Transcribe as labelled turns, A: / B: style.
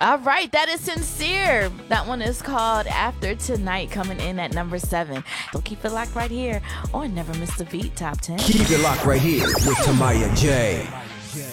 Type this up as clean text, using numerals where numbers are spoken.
A: All right, that is Sincere. That one is called After Tonight, coming in at number 7. So keep it locked right here on Never Miss a Beat Top 10.
B: Keep it locked right here with Tamaya J.